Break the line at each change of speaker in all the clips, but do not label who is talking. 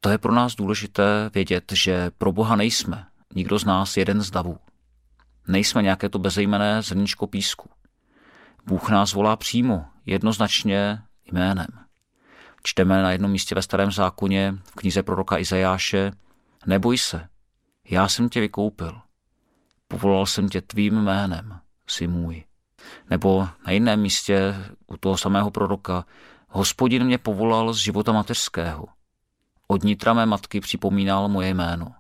To je pro nás důležité vědět, že pro Boha nejsme nikdo z nás jeden z davů. Nejsme nějaké to bezejmenné zrníčko písku. Bůh nás volá přímo, jednoznačně jménem. Čteme na jednom místě ve Starém zákoně v knize proroka Izajáše: Neboj se, já jsem tě vykoupil. Povolal jsem tě tvým jménem, jsi můj. Nebo na jiném místě u toho samého proroka: Hospodin mě povolal z života mateřského. Od nitra mé matky připomínal moje jméno.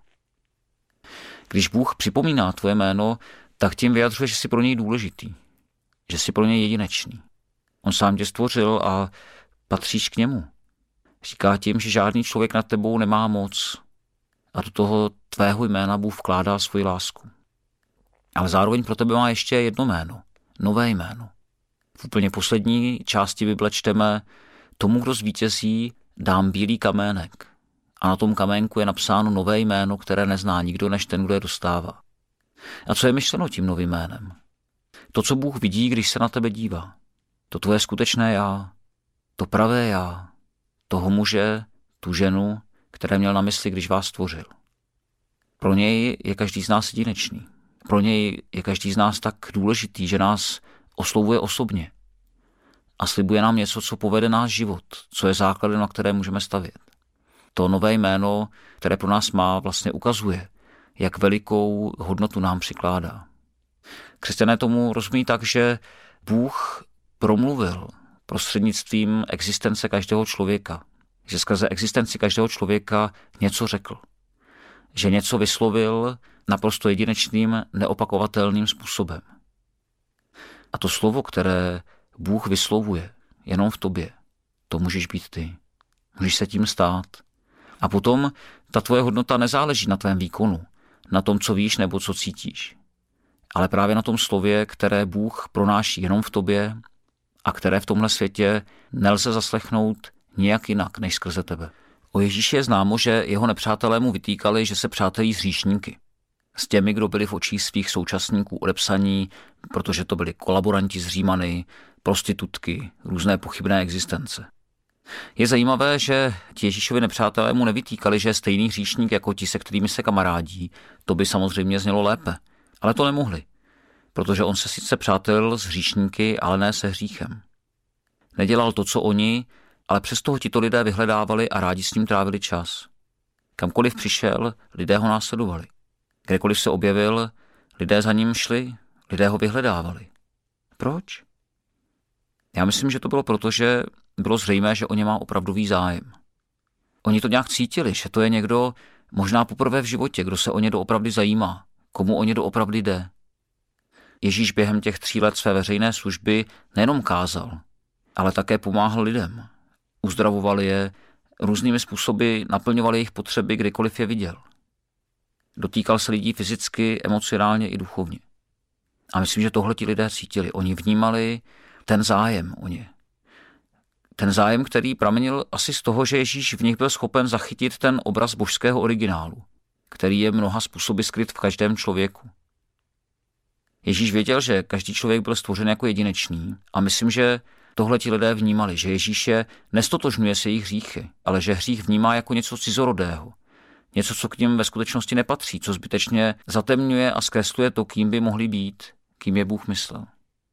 Když Bůh připomíná tvoje jméno, tak tím vyjadřuje, že jsi pro něj důležitý, že jsi pro něj jedinečný. On sám tě stvořil a patříš k němu. Říká tím, že žádný člověk nad tebou nemá moc a do toho tvého jména Bůh vkládá svoji lásku. Ale zároveň pro tebe má ještě jedno jméno, nové jméno. V úplně poslední části Bible čteme: Tomu, kdo zvítězí, dám bílý kamének. A na tom kaménku je napsáno nové jméno, které nezná nikdo než ten, kdo je dostává. A co je myšleno tím novým jménem? To, co Bůh vidí, když se na tebe dívá. To tvoje skutečné já, to pravé já, toho muže, tu ženu, které měl na mysli, když vás stvořil. Pro něj je každý z nás jedinečný. Pro něj je každý z nás tak důležitý, že nás oslovuje osobně a slibuje nám něco, co povede náš život, co je základem, na které můžeme stavět. To nové jméno, které pro nás má, vlastně ukazuje, jak velikou hodnotu nám přikládá. Křesťané tomu rozumí tak, že Bůh promluvil prostřednictvím existence každého člověka, že skrze existenci každého člověka něco řekl, že něco vyslovil naprosto jedinečným, neopakovatelným způsobem. A to slovo, které Bůh vyslovuje jenom v tobě, to můžeš být ty. Můžeš se tím stát. A potom ta tvoje hodnota nezáleží na tvém výkonu, na tom, co víš nebo co cítíš, ale právě na tom slově, které Bůh pronáší jenom v tobě a které v tomhle světě nelze zaslechnout nijak jinak než skrze tebe. O Ježíši je známo, že jeho nepřátelé mu vytýkali, že se přátelí s hříšníky. S těmi, kdo byli v očích svých současníků odepsaní, protože to byli kolaboranti s Římany, prostitutky, různé pochybné existence. Je zajímavé, že ti Ježíšovi nepřátelé mu nevytýkali, že je stejný hříšník jako ti, se kterými se kamarádí. To by samozřejmě znělo lépe, ale to nemohli, protože on se sice přátel s hříšníky, ale ne se hříchem. Nedělal to, co oni, ale přesto ho tito lidé vyhledávali a rádi s ním trávili čas. Kamkoliv přišel, lidé ho následovali. Kdekoliv se objevil, lidé za ním šli, lidé ho vyhledávali. Proč? Já myslím, že to bylo proto, že bylo zřejmé, že o ně má opravdový zájem. Oni to nějak cítili, že to je někdo možná poprvé v životě, kdo se o ně doopravdy zajímá, komu o ně doopravdy jde. Ježíš během těch 3 let své veřejné služby nejenom kázal, ale také pomáhal lidem. Uzdravoval je, různými způsoby naplňoval jejich potřeby, kdykoliv je viděl. Dotýkal se lidí fyzicky, emocionálně i duchovně. A myslím, že tohle ti lidé cítili. Oni vnímali ten zájem o ně. Ten zájem, který pramenil asi z toho, že Ježíš v nich byl schopen zachytit ten obraz božského originálu, který je mnoha způsoby skryt v každém člověku. Ježíš věděl, že každý člověk byl stvořen jako jedinečný a myslím, že tohle ti lidé vnímali, že Ježíš je nestotožňuje se jejich hříchy, ale že hřích vnímá jako něco cizorodého, něco, co k nim ve skutečnosti nepatří, co zbytečně zatemňuje a zkresluje to, kým by mohli být, kým je Bůh myslel.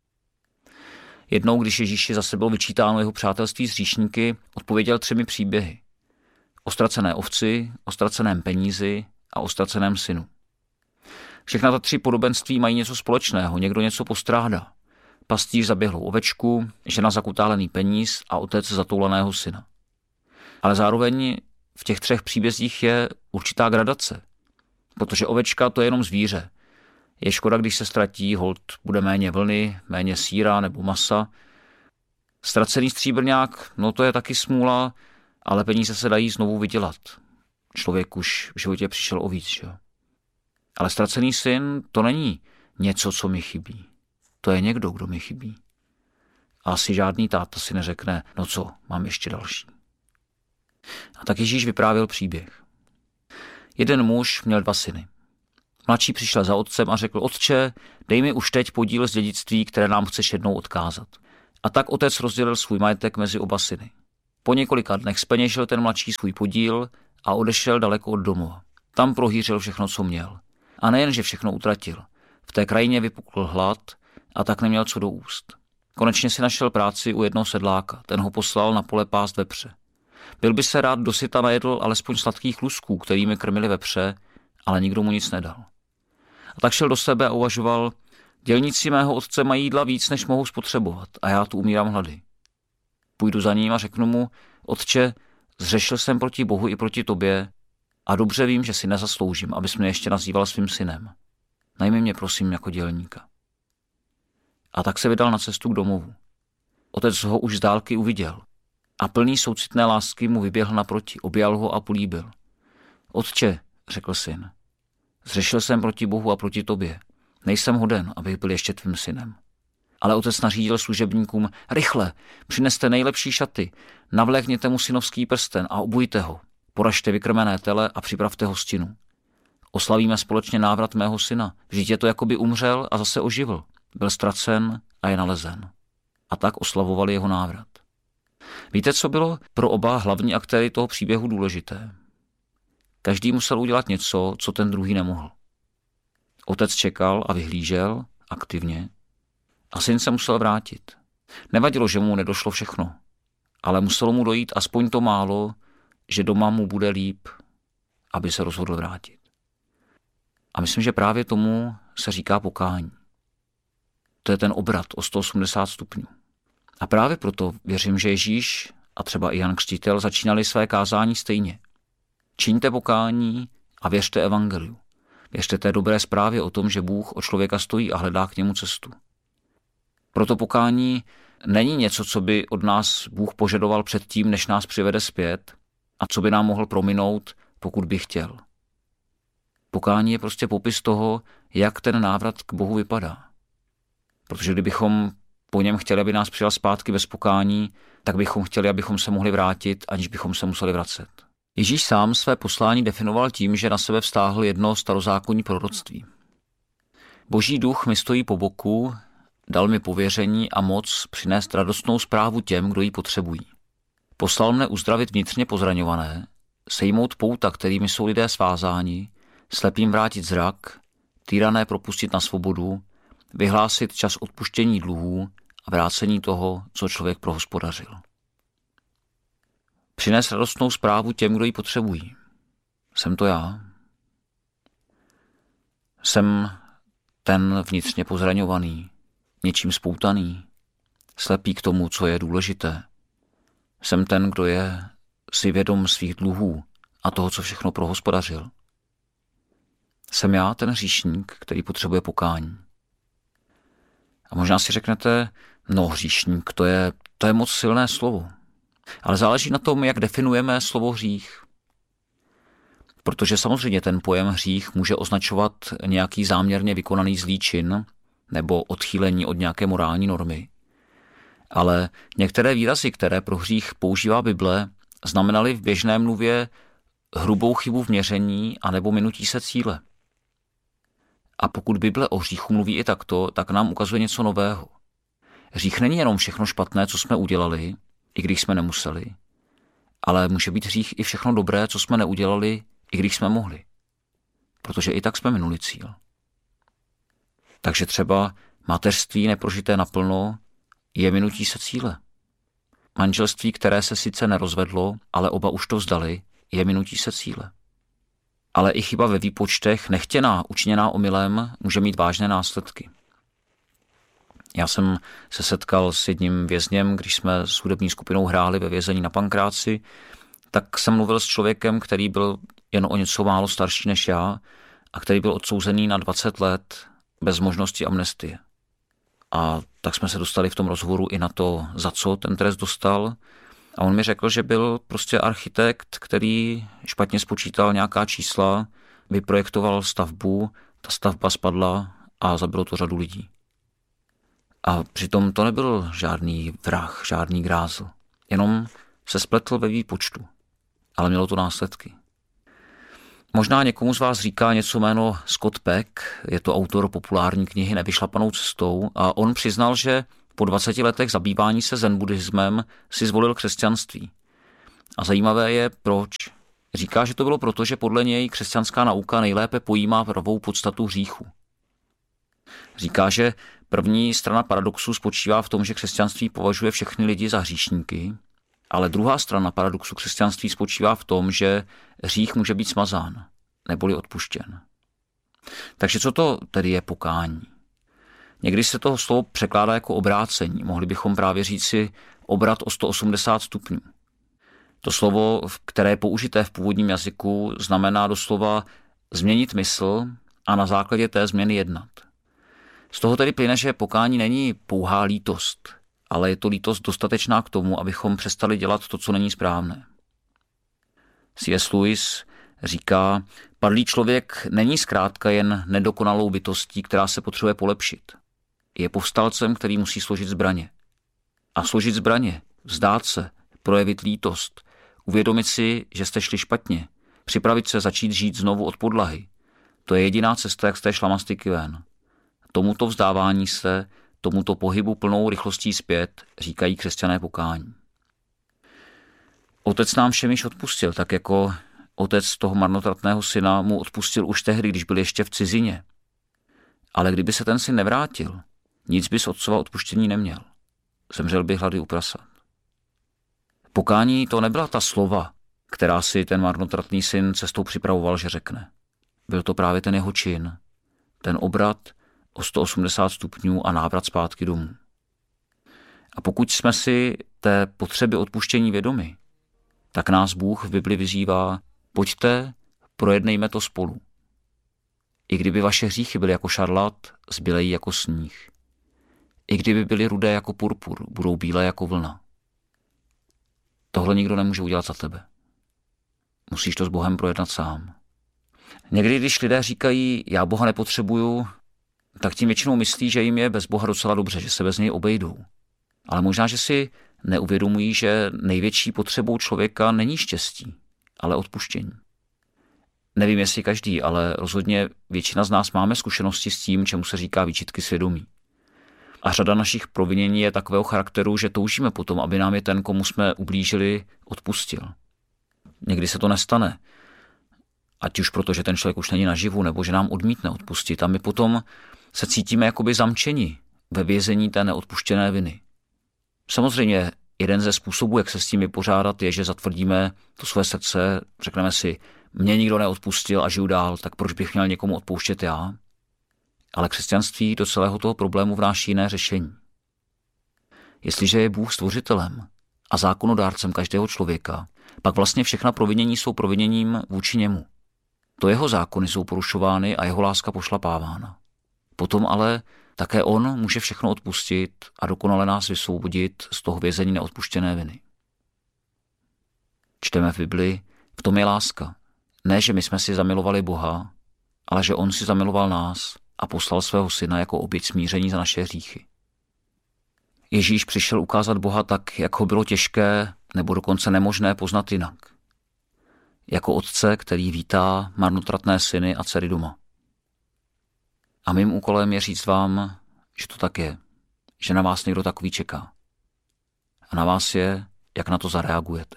Jednou, když Ježíši zase bylo vyčítáno jeho přátelství s hříšníky, odpověděl 3 příběhy. O ztracené ovci, o ztraceném penízi a o ztraceném synu. Všechna ta 3 podobenství mají něco společného, někdo něco postrádá. Pastýř zaběhlou ovečku, žena zakutálený peníz a otec zatoulaného syna. Ale zároveň v těch 3 příbězích je určitá gradace, protože ovečka to je jenom zvíře. Je škoda, když se ztratí, holt bude méně vlny, méně sýra nebo masa. Ztracený stříbrňák, no to je taky smůla, ale peníze se dají znovu vydělat. Člověk už v životě přišel o víc, že? Ale ztracený syn to není něco, co mi chybí. To je někdo, kdo mi chybí. A asi žádný táta si neřekne, no co, mám ještě další. A tak Ježíš vyprávěl příběh. Jeden muž měl 2 syny. Mladší přišel za otcem a řekl: Otče, dej mi už teď podíl z dědictví, které nám chceš jednou odkázat. A tak otec rozdělil svůj majetek mezi oba syny. Po několika dnech zpeněžil ten mladší svůj podíl a odešel daleko od domova. Tam prohýřil všechno, co měl. A nejen, že všechno utratil. V té krajině vypukl hlad a tak neměl co do úst. Konečně si našel práci u jednoho sedláka. Ten ho poslal na pole pást vepře. Byl by se rád dosyta najedl alespoň sladkých lusků, kterými krmili vepře, ale nikdo mu nic nedal. A tak šel do sebe a uvažoval, dělníci mého otce mají jídla víc, než mohou spotřebovat, a já tu umírám hlady. Půjdu za ním a řeknu mu, otče, zřešil jsem proti Bohu i proti tobě a dobře vím, že si nezasloužím, abys mě ještě nazýval svým synem. Najmi mě prosím jako dělníka. A tak se vydal na cestu k domovu. Otec ho už z dálky uviděl a plný soucitné lásky mu vyběhl naproti, objal ho a políbil. Otče, řekl syn, zřešil jsem proti Bohu a proti tobě. Nejsem hoden, abych byl ještě tvým synem. Ale otec nařídil služebníkům, rychle, přineste nejlepší šaty, navlékněte mu synovský prsten a obujte ho. Poražte vykrmené tele a připravte hostinu. Oslavíme společně návrat mého syna. Vždyť je to, jako by umřel a zase oživl. Byl ztracen a je nalezen. A tak oslavovali jeho návrat. Víte, co bylo pro oba hlavní aktéry toho příběhu důležité? Každý musel udělat něco, co ten druhý nemohl. Otec čekal a vyhlížel aktivně a syn se musel vrátit. Nevadilo, že mu nedošlo všechno, ale muselo mu dojít aspoň to málo, že doma mu bude líp, aby se rozhodl vrátit. A myslím, že právě tomu se říká pokání. To je ten obrat o 180 stupňů. A právě proto věřím, že Ježíš a třeba i Jan Křtitel začínali své kázání stejně. Čiňte pokání a věřte evangeliu. Věřte té dobré zprávě o tom, že Bůh o člověka stojí a hledá k němu cestu. Proto pokání není něco, co by od nás Bůh požadoval předtím, než nás přivede zpět a co by nám mohl prominout, pokud by chtěl. Pokání je prostě popis toho, jak ten návrat k Bohu vypadá. Protože kdybychom po něm chtěli, aby nás přijal zpátky bez pokání, tak bychom chtěli, abychom se mohli vrátit, aniž bychom se museli vracet. Ježíš sám své poslání definoval tím, že na sebe vztáhl jedno starozákonní proroctví. Boží duch mi stojí po boku, dal mi pověření a moc přinést radostnou zprávu těm, kdo ji potřebují. Poslal mne uzdravit vnitřně pozraňované, sejmout pouta, kterými jsou lidé svázáni, slepým vrátit zrak, týrané propustit na svobodu, vyhlásit čas odpuštění dluhů a vrácení toho, co člověk prohospodařil. Přines radostnou zprávu těm, kdo ji potřebují. Jsem to já. Jsem ten vnitřně pozraňovaný, něčím spoutaný, slepý k tomu, co je důležité. Jsem ten, kdo je si vědom svých dluhů a toho, co všechno prohospodařil. Jsem já ten hříšník, který potřebuje pokání. A možná si řeknete, no hříšník, to je moc silné slovo. Ale záleží na tom, jak definujeme slovo hřích. Protože samozřejmě ten pojem hřích může označovat nějaký záměrně vykonaný zlý čin nebo odchýlení od nějaké morální normy. Ale některé výrazy, které pro hřích používá Bible, znamenaly v běžné mluvě hrubou chybu v měření anebo minutí se cíle. A pokud Bible o hříchu mluví i takto, tak nám ukazuje něco nového. Hřích není jenom všechno špatné, co jsme udělali, i když jsme nemuseli, ale může být hřích i všechno dobré, co jsme neudělali, i když jsme mohli. Protože i tak jsme minuli cíl. Takže třeba mateřství neprožité naplno je minutí se cíle. Manželství, které se sice nerozvedlo, ale oba už to vzdali, je minutí se cíle. Ale i chyba ve výpočtech, nechtěná, učiněná omylem, může mít vážné následky. Já jsem se setkal s jedním vězněm, když jsme s hudební skupinou hráli ve vězení na Pankráci, tak jsem mluvil s člověkem, který byl jen o něco málo starší než já a který byl odsouzený na 20 let bez možnosti amnestie. A tak jsme se dostali v tom rozhovoru i na to, za co ten trest dostal. A on mi řekl, že byl prostě architekt, který špatně spočítal nějaká čísla, vyprojektoval stavbu, ta stavba spadla a zabilo to řadu lidí. A přitom to nebyl žádný vrah, žádný grázl. Jenom se spletl ve výpočtu. Ale mělo to následky. Možná někomu z vás říká něco jméno Scott Peck, je to autor populární knihy Nevyšlapanou cestou a on přiznal, že po 20 letech zabývání se zen buddhismem si zvolil křesťanství. A zajímavé je, proč. Říká, že to bylo proto, že podle něj křesťanská nauka nejlépe pojímá pravou podstatu hříchu. Říká, že první strana paradoxu spočívá v tom, že křesťanství považuje všechny lidi za hříšníky, ale druhá strana paradoxu křesťanství spočívá v tom, že hřích může být smazán, neboli odpuštěn. Takže co to tedy je pokání? Někdy se toho slovo překládá jako obrácení. Mohli bychom právě říci obrat o 180 stupňů. To slovo, které je použité v původním jazyku, znamená doslova změnit mysl a na základě té změny jednat. Z toho tedy plyne, že pokání není pouhá lítost, ale je to lítost dostatečná k tomu, abychom přestali dělat to, co není správné. C.S. Lewis říká, padlý člověk není zkrátka jen nedokonalou bytostí, která se potřebuje polepšit. Je povstalcem, který musí složit zbraně. A složit zbraně, vzdát se, projevit lítost, uvědomit si, že jste šli špatně, připravit se začít žít znovu od podlahy. To je jediná cesta, jak z té šlamastyky ven. Tomuto vzdávání se, tomuto pohybu plnou rychlostí zpět říkají křesťané pokání. Otec nám všem již odpustil, tak jako otec toho marnotratného syna mu odpustil už tehdy, když byl ještě v cizině. Ale kdyby se ten syn nevrátil, nic by z otcova odpuštění neměl. Zemřel by hlady u prasat. Pokání to nebyla ta slova, která si ten marnotratný syn cestou připravoval, že řekne. Byl to právě ten jeho čin, ten obrat o 180 stupňů a návrat zpátky domů. A pokud jsme si té potřeby odpuštění vědomi, tak nás Bůh v Bibli vyzývá, pojďte, projednejme to spolu. I kdyby vaše hříchy byly jako šarlat, zbělejí jako sníh. I kdyby byly rudé jako purpur, budou bílé jako vlna. Tohle nikdo nemůže udělat za tebe. Musíš to s Bohem projednat sám. Někdy, když lidé říkají, já Boha nepotřebuju, tak tím většinou myslí, že jim je bez Boha docela dobře, že se bez něj obejdou. Ale možná, že si neuvědomují, že největší potřebou člověka není štěstí, ale odpuštění. Nevím, jestli každý, ale rozhodně většina z nás máme zkušenosti s tím, čemu se říká výčitky svědomí. A řada našich provinění je takového charakteru, že toužíme potom, aby nám je ten, komu jsme ublížili, odpustil. Někdy se to nestane. Ať už proto, že ten člověk už není naživu, nebo že nám odmítne odpustit. A my potom se cítíme jakoby zamčeni ve vězení té neodpuštěné viny. Samozřejmě jeden ze způsobů, jak se s tím vypořádat, je, že zatvrdíme to své srdce, řekneme si, mě nikdo neodpustil a žiju dál, tak proč bych měl někomu odpouštět já? Ale křesťanství do celého toho problému vnáší jiné řešení. Jestliže je Bůh stvořitelem a zákonodárcem každého člověka, pak vlastně všechna provinění jsou proviněním vůči němu. To jeho zákony jsou porušovány a jeho láska pošlapávána. Potom ale také on může všechno odpustit a dokonale nás vysvobodit z toho vězení neodpuštěné viny. Čteme v Bibli, v tom je láska. Ne, že my jsme si zamilovali Boha, ale že on si zamiloval nás a poslal svého syna jako oběť smíření za naše hříchy. Ježíš přišel ukázat Boha tak, jak ho bylo těžké nebo dokonce nemožné poznat jinak. Jako otce, který vítá marnotratné syny a dcery doma. A mým úkolem je říct vám, že to tak je, že na vás někdo takový čeká. A na vás je, jak na to zareagujete.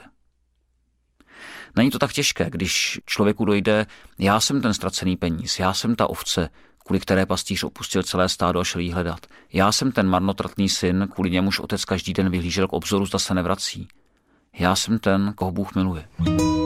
Není to tak těžké, když člověku dojde, já jsem ten ztracený peníz, já jsem ta ovce, kvůli které pastýř opustil celé stádo a šel jí hledat. Já jsem ten marnotratný syn, kvůli němuž otec každý den vyhlížel k obzoru, zda se nevrací. Já jsem ten, koho Bůh miluje.